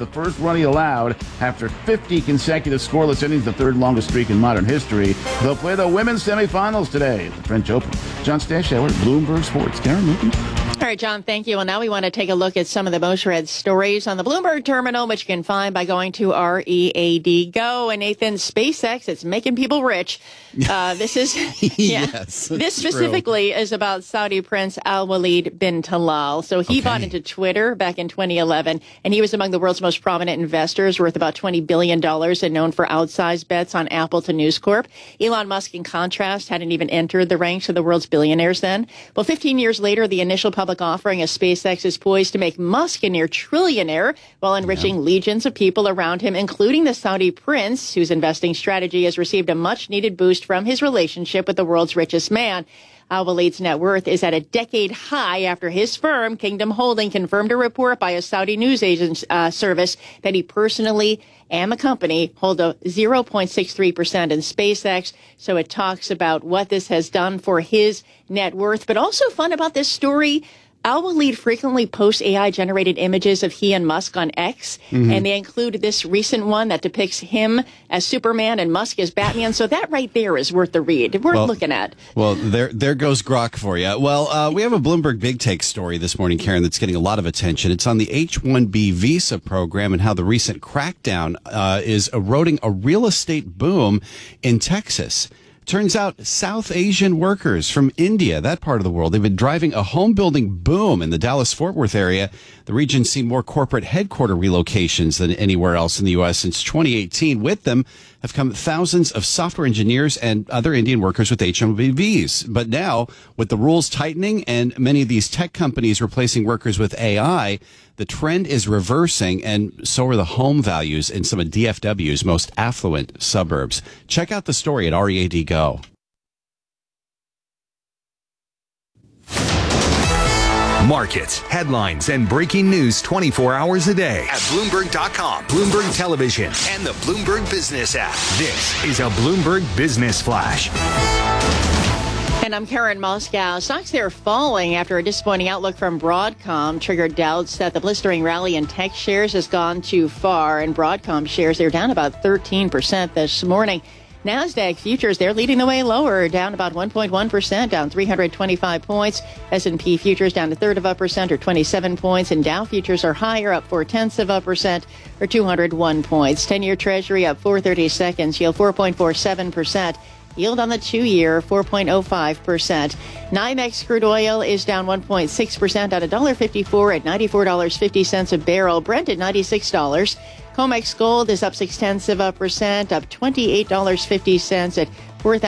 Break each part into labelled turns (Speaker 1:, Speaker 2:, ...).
Speaker 1: the first run he allowed after 50 consecutive scoreless innings, the third longest streak in modern history. They'll play the women's semifinals today at the French Open. John Stashauer, Bloomberg Sports. Karen Newton.
Speaker 2: All right, John, thank you. Well, now we want to take a look at some of the most read stories on the Bloomberg terminal, which you can find by going to READ Go. And Nathan, SpaceX, it's making people rich. This is,
Speaker 3: yes,
Speaker 2: this specifically is about Saudi Prince Al Walid bin Talal. So he bought into Twitter back in 2011, and he was among the world's most prominent investors, worth about $20 billion and known for outsized bets on Apple to News Corp. Elon Musk, in contrast, hadn't even entered the ranks of the world's billionaires then. Well, 15 years later, the initial public offering of SpaceX is poised to make Musk a near trillionaire while enriching legions of people around him, including the Saudi prince, whose investing strategy has received a much-needed boost from his relationship with the world's richest man. Al Walid's net worth is at a decade high after his firm, Kingdom Holding, confirmed a report by a Saudi news agent service that he personally and the company hold a 0.63% in SpaceX. So it talks about what this has done for his net worth. But also fun about this story, Al Walid frequently posts AI-generated images of he and Musk on X, and they include this recent one that depicts him as Superman and Musk as Batman. So that right there is worth the read, worth looking at.
Speaker 3: Well, there goes Grok for you. Well, we have a Bloomberg Big Take story this morning, Karen, that's getting a lot of attention. It's on the H-1B visa program and how the recent crackdown is eroding a real estate boom in Texas. Turns out South Asian workers from India, that part of the world, they've been driving a home building boom in the Dallas-Fort Worth area. The region's seen more corporate headquarter relocations than anywhere else in the U.S. since 2018. With them have come thousands of software engineers and other Indian workers with H-1Bs. But now, with the rules tightening and many of these tech companies replacing workers with AI, the trend is reversing, and so are the home values in some of DFW's most affluent suburbs. Check out the story at READ Go.
Speaker 4: Markets, headlines, and breaking news 24 hours a day at Bloomberg.com, Bloomberg Television, and the Bloomberg Business app. This is a Bloomberg Business Flash.
Speaker 2: And I'm Karen Moscow. Stocks there falling after a disappointing outlook from Broadcom triggered doubts that the blistering rally in tech shares has gone too far. And Broadcom shares, they're down about 13% this morning. NASDAQ futures, they're leading the way lower, down about 1.1%, down 325 points. S&P futures down a third of a percent, or 27 points. And Dow futures are higher, up 0.4%, or 201 points. 10-year Treasury up 4/32, yield 4.47%. Yield on the 2-year, 4.05%. NYMEX crude oil is down 1.6% at $1.54 at $94.50 a barrel. Brent at $96. COMEX gold is up 0.6%, up $28.50 at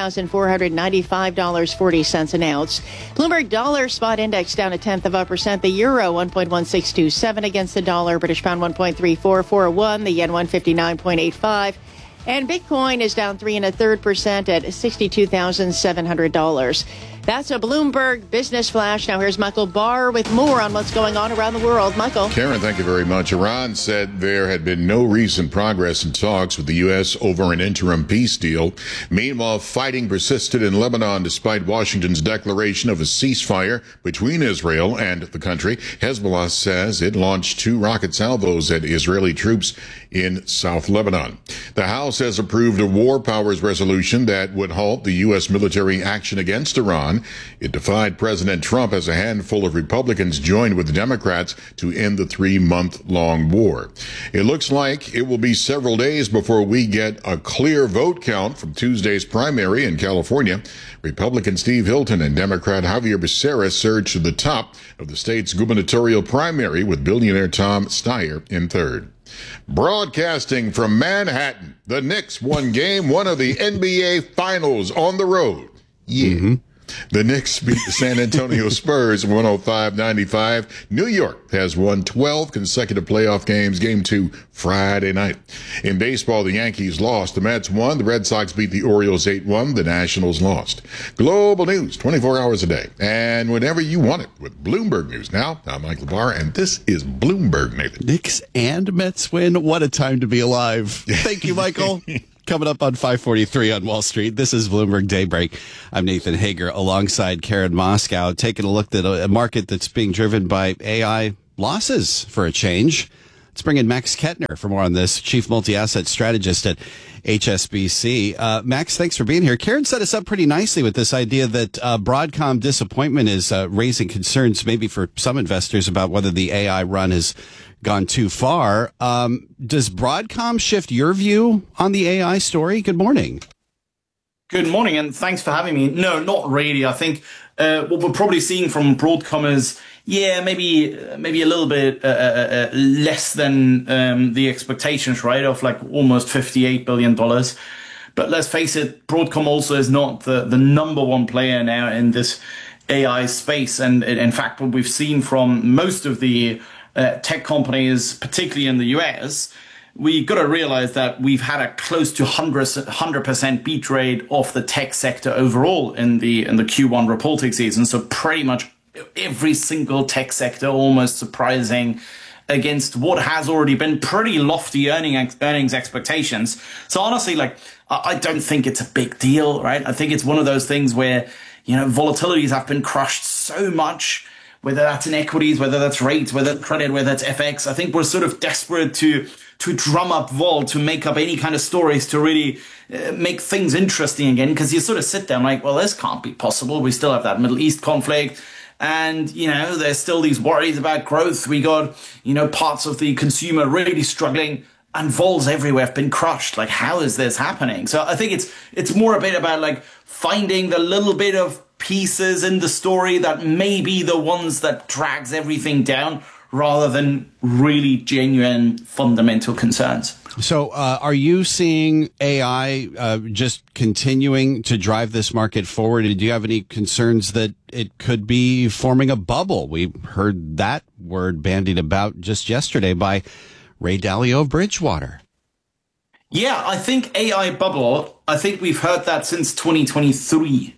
Speaker 2: $4,495.40 an ounce. Bloomberg dollar spot index down 0.1%. The euro 1.1627 against the dollar. British pound 1.3441. The yen 159.85. And Bitcoin is down 3.33% at $62,700. That's a Bloomberg Business Flash. Now here's Michael Barr with more on what's going on around the world. Michael.
Speaker 5: Karen, thank you very much. Iran said there had been no recent progress in talks with the U.S. over an interim peace deal. Meanwhile, fighting persisted in Lebanon despite Washington's declaration of a ceasefire between Israel and the country. Hezbollah says it launched 2 rocket salvos at Israeli troops in South Lebanon. The House has approved a war powers resolution that would halt the U.S. military action against Iran. It defied President Trump as a handful of Republicans joined with Democrats to end the 3-month-long war. It looks like it will be several days before we get a clear vote count from Tuesday's primary in California. Republican Steve Hilton and Democrat Javier Becerra surged to the top of the state's gubernatorial primary, with billionaire Tom Steyer in third. Broadcasting from Manhattan, the Knicks won game 1 of the NBA Finals on the road. Yeah. The Knicks beat the San Antonio Spurs 105-95. New York has won 12 consecutive playoff games. Game 2 Friday night. In baseball, the Yankees lost. The Mets won. The Red Sox beat the Orioles 8-1. The Nationals lost. Global news 24 hours a day and whenever you want it with Bloomberg News. Now, I'm Michael Barr, and this is Bloomberg, Nathan.
Speaker 3: Knicks and Mets win. What a time to be alive. Thank you, Michael. Coming up on 543 on Wall Street, this is Bloomberg Daybreak. I'm Nathan Hager alongside Karen Moscow, taking a look at a market that's being driven by AI losses for a change. Let's bring in Max Kettner for more on this, Chief Multi-Asset Strategist at HSBC. Max, thanks for being here. Karen set us up pretty nicely with this idea that Broadcom disappointment is raising concerns maybe for some investors about whether the AI run has gone too far. Does Broadcom shift your view on the AI story? Good morning.
Speaker 6: Good morning, and thanks for having me. No, not really. I think what we're probably seeing from Broadcom is, maybe a little bit less than the expectations, right, of like almost $58 billion. But let's face it, Broadcom also is not the number one player now in this AI space. And in fact, what we've seen from most of the tech companies, particularly in the US, we got to realize that we've had a close to 100% beat rate of the tech sector overall in the Q1 reporting season. So pretty much every single tech sector almost surprising against what has already been pretty lofty earnings expectations. So honestly, like, I don't think it's a big deal, right? I think it's one of those things where, volatilities have been crushed so much, whether that's in equities, whether that's rates, whether it's credit, whether it's FX. I think we're sort of desperate to drum up vol, to make up any kind of stories to really make things interesting again. Because you sort of sit there like, well, this can't be possible. We still have that Middle East conflict. And, there's still these worries about growth. We got, parts of the consumer really struggling, and vols everywhere have been crushed. Like, how is this happening? So I think it's more a bit about like finding the little bit of pieces in the story that may be the ones that drags everything down, rather than really genuine fundamental concerns.
Speaker 3: So are you seeing AI just continuing to drive this market forward? Do you have any concerns that it could be forming a bubble? We heard that word bandied about just yesterday by Ray Dalio of Bridgewater.
Speaker 6: Yeah, I think AI bubble, I think we've heard that since 2023.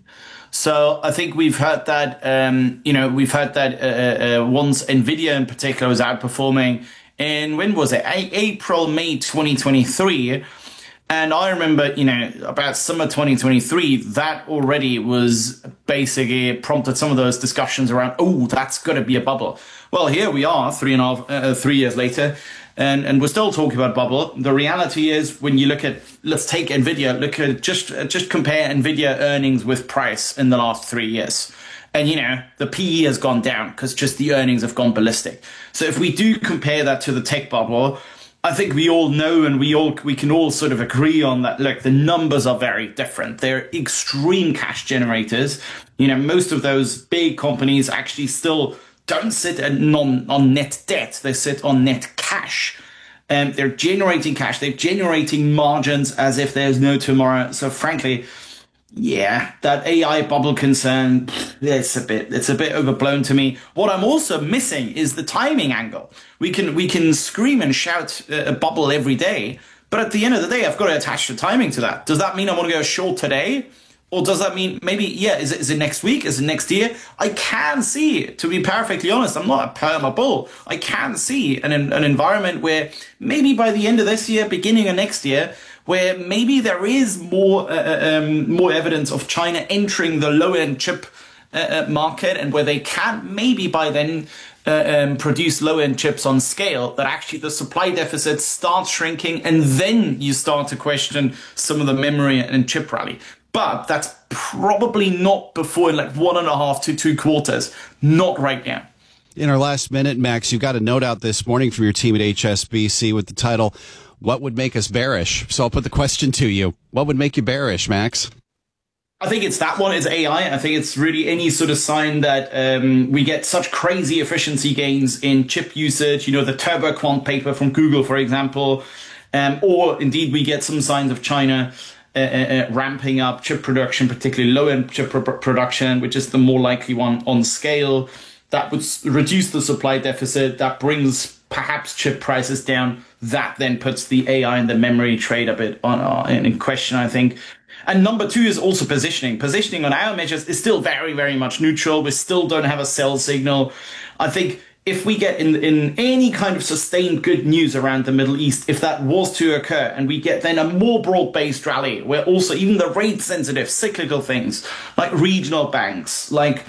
Speaker 6: So I think we've heard that, once NVIDIA in particular was outperforming in, when was it? April, May 2023. And I remember, about summer 2023, that already was basically prompted some of those discussions around, oh, that's going to be a bubble. Well, here we are 3 years later. And we're still talking about bubble. The reality is, when you look at, let's take NVIDIA, look at just compare NVIDIA earnings with price in the last 3 years. And, the PE has gone down because just the earnings have gone ballistic. So if we do compare that to the tech bubble, I think we all know, and we can all sort of agree on that. Look, the numbers are very different. They're extreme cash generators. Most of those big companies actually still don't sit on net debt. They sit on net cash. They're generating cash. They're generating margins as if there's no tomorrow. So frankly, yeah, that AI bubble concern, it's a bit overblown to me. What I'm also missing is the timing angle. We can scream and shout a bubble every day, but at the end of the day, I've got to attach the timing to that. Does that mean I want to go short today? Or does that mean maybe, is it next week? Is it next year? I can see, to be perfectly honest, I'm not a perma bull. I can see an environment where maybe by the end of this year, beginning of next year, where maybe there is more evidence of China entering the low-end chip market, and where they can maybe by then produce low-end chips on scale, that actually the supply deficit starts shrinking, and then you start to question some of the memory and chip rally. But that's probably not before in like 1.5 to 2 quarters. Not right now.
Speaker 3: In our last minute, Max, you got a note out this morning from your team at HSBC with the title, "What Would Make Us Bearish?" So I'll put the question to you. What would make you bearish, Max?
Speaker 6: I think it's that one. It's AI. I think it's really any sort of sign that we get such crazy efficiency gains in chip usage. The TurboQuant paper from Google, for example. Or indeed, we get some signs of China ramping up chip production, particularly low-end chip production, which is the more likely one on scale. That would reduce the supply deficit. That brings perhaps chip prices down. That then puts the AI and the memory trade a bit in question, I think. And number 2 is also positioning. Positioning on our measures is still very, very much neutral. We still don't have a sell signal. I think if we get in any kind of sustained good news around the Middle East, if that was to occur, and we get then a more broad-based rally, where also even the rate-sensitive cyclical things like regional banks, like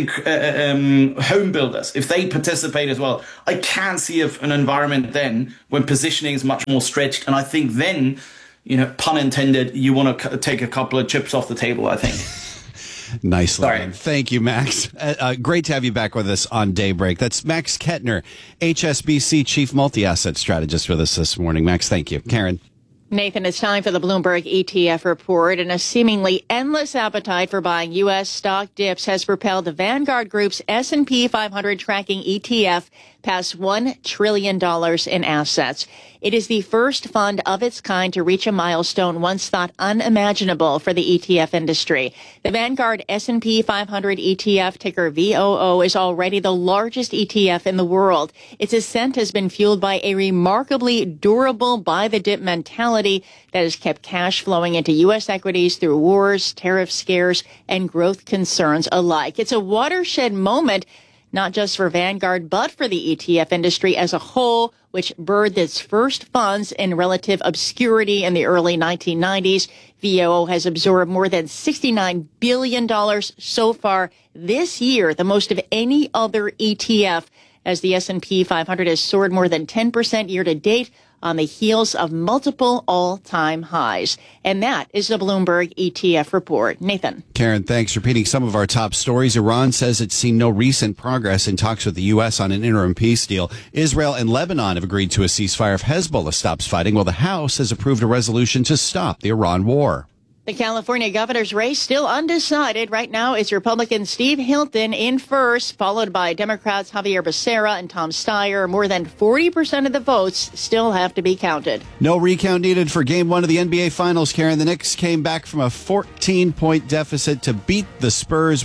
Speaker 6: home builders, if they participate as well, I can see an environment then when positioning is much more stretched, and I think then, pun intended, you want to take a couple of chips off the table, I think.
Speaker 3: Nicely.
Speaker 6: Sorry.
Speaker 3: Thank you, Max. Great to have you back with us on Daybreak. That's Max Kettner, HSBC Chief Multi-Asset Strategist with us this morning. Max, thank you. Karen.
Speaker 2: Nathan, it's time for the Bloomberg ETF report, and a seemingly endless appetite for buying U.S. stock dips has propelled the Vanguard Group's S&P 500 tracking ETF past $1 trillion in assets. It is the first fund of its kind to reach a milestone once thought unimaginable for the ETF industry. The Vanguard S&P 500 ETF, ticker VOO, is already the largest ETF in the world. Its ascent has been fueled by a remarkably durable buy-the-dip mentality that has kept cash flowing into U.S. equities through wars, tariff scares, and growth concerns alike. It's a watershed moment, not just for Vanguard, but for the ETF industry as a whole, which birthed its first funds in relative obscurity in the early 1990s. VOO has absorbed more than $69 billion so far this year, the most of any other ETF, as the S&P 500 has soared more than 10% year to date on the heels of multiple all-time highs. And that is the Bloomberg ETF report. Nathan.
Speaker 3: Karen, thanks. Repeating some of our top stories. Iran says it's seen no recent progress in talks with the U.S. on an interim peace deal. Israel and Lebanon have agreed to a ceasefire if Hezbollah stops fighting, while the House has approved a resolution to stop the Iran war.
Speaker 2: The California governor's race still undecided. Right now, it's Republican Steve Hilton in first, followed by Democrats Javier Becerra and Tom Steyer. More than 40% of the votes still have to be counted.
Speaker 3: No recount needed for Game 1 of the NBA Finals, Karen. The Knicks came back from a 14-point deficit to beat the Spurs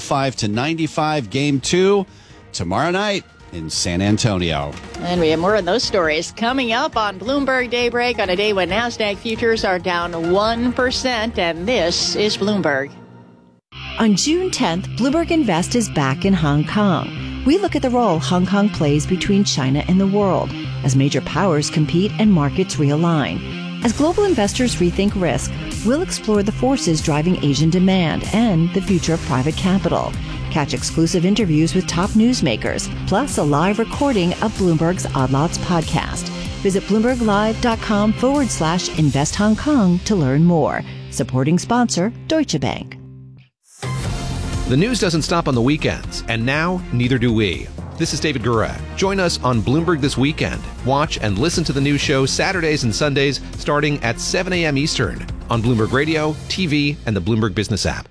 Speaker 3: 105-95. Game 2 tomorrow night in San Antonio.
Speaker 2: And we have more of those stories coming up on Bloomberg Daybreak on a day when NASDAQ futures are down 1%. And this is Bloomberg.
Speaker 7: On June 10th, Bloomberg Invest is back in Hong Kong. We look at the role Hong Kong plays between China and the world as major powers compete and markets realign. As global investors rethink risk, we'll explore the forces driving Asian demand and the future of private capital. Catch exclusive interviews with top newsmakers, plus a live recording of Bloomberg's Odd Lots podcast. Visit BloombergLive.com/Invest Hong Kong to learn more. Supporting sponsor, Deutsche Bank.
Speaker 8: The news doesn't stop on the weekends, and now neither do we. This is David Gura. Join us on Bloomberg This Weekend. Watch and listen to the news show Saturdays and Sundays starting at 7 a.m. Eastern on Bloomberg Radio, TV, and the Bloomberg Business app.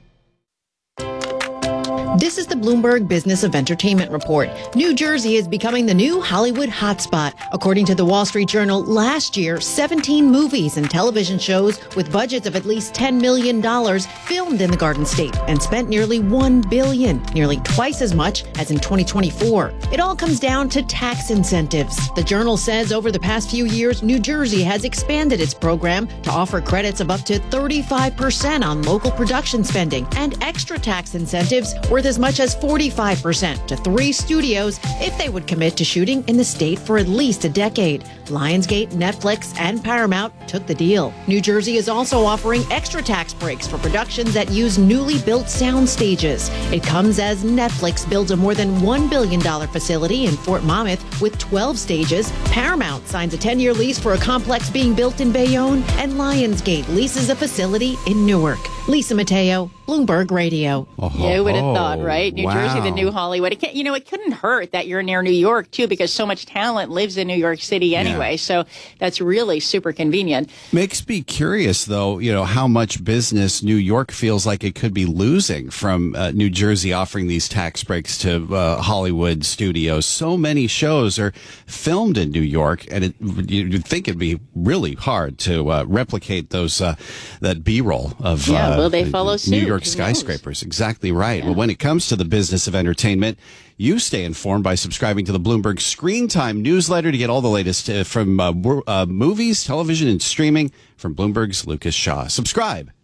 Speaker 9: This is the Bloomberg Business of Entertainment Report. New Jersey is becoming the new Hollywood hotspot. According to the Wall Street Journal, last year, 17 movies and television shows with budgets of at least $10 million filmed in the Garden State and spent nearly $1 billion, nearly twice as much as in 2024. It all comes down to tax incentives. The Journal says over the past few years, New Jersey has expanded its program to offer credits of up to 35% on local production spending and extra tax incentives worth as much as 45% to 3 studios if they would commit to shooting in the state for at least a decade. Lionsgate, Netflix, and Paramount took the deal. New Jersey is also offering extra tax breaks for productions that use newly built sound stages. It comes as Netflix builds a more than $1 billion facility in Fort Monmouth with 12 stages. Paramount signs a 10-year lease for a complex being built in Bayonne, and Lionsgate leases a facility in Newark. Lisa Mateo, Bloomberg Radio.
Speaker 2: You would have thought, right? New Jersey, the new Hollywood. It couldn't hurt that you're near New York, too, because so much talent lives in New York City anyway. Yeah. So that's really super convenient.
Speaker 3: Makes me curious, though, how much business New York feels like it could be losing from New Jersey offering these tax breaks to Hollywood studios. So many shows are filmed in New York, and you'd think it'd be really hard to replicate those that B-roll of
Speaker 2: will they follow suit?
Speaker 3: New York skyscrapers. Exactly right. Yeah. Well, when it comes to the business of entertainment, you stay informed by subscribing to the Bloomberg Screen Time newsletter to get all the latest from movies, television, and streaming from Bloomberg's Lucas Shaw. Subscribe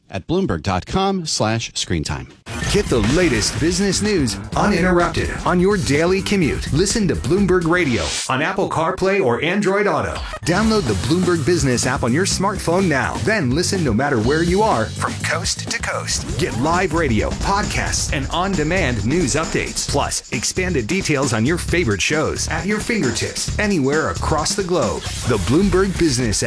Speaker 3: at Bloomberg.com/screentime.
Speaker 4: Get the latest business news uninterrupted on your daily commute. Listen to Bloomberg Radio on Apple CarPlay or Android Auto. Download the Bloomberg Business app on your smartphone now. Then listen no matter where you are from coast to coast. Get live radio, podcasts, and on-demand news updates. Plus, expanded details on your favorite shows at your fingertips anywhere across the globe. The Bloomberg Business app.